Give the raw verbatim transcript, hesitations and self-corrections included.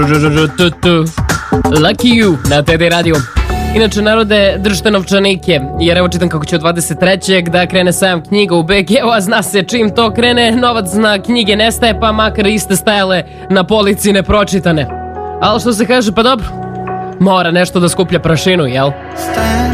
Lucky You na T D Radio. Inače, narode, držite novčanike, jer evo čitam kako će od dvadeset trećeg da krene sajam knjiga u B G, a zna se čim to krene, novac na knjige nestaje, pa makar iste stajale na polici nepročitane. Ali što se kaže, pa dobro, mora nešto da skuplja prašinu, jel?